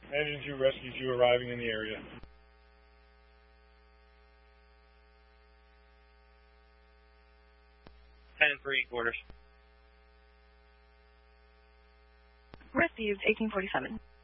Engine 2 Rescue 2 arriving in the area. 10-3 quarters. Received, 1847.